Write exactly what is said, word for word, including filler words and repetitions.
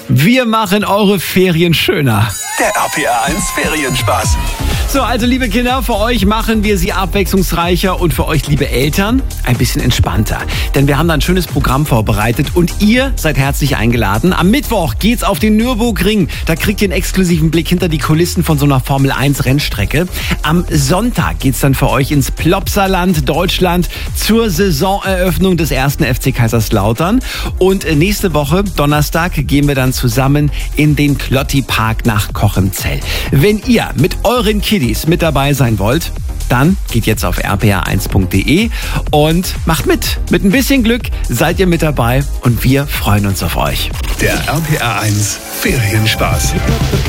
Wir machen eure Ferien schöner. Der R P R eins Ferienspaß. So, also liebe Kinder, für euch machen wir sie abwechslungsreicher und für euch, liebe Eltern, ein bisschen entspannter. Denn wir haben da ein schönes Programm vorbereitet und ihr seid herzlich eingeladen. Am Mittwoch geht's auf den Nürburgring. Da kriegt ihr einen exklusiven Blick hinter die Kulissen von so einer Formel eins Rennstrecke. Am Sonntag geht's dann für euch ins Plopsaland, Deutschland, zur Saisoneröffnung des ersten F C Kaiserslautern. Und nächste Woche, Donnerstag, gehen wir dann zusammen in den Klotti-Park nach Kochenzell. Wenn ihr mit euren Kiddies mit dabei sein wollt, dann geht jetzt auf r p r eins punkt d e und macht mit. Mit ein bisschen Glück seid ihr mit dabei und wir freuen uns auf euch. Der R P R eins Ferienspaß.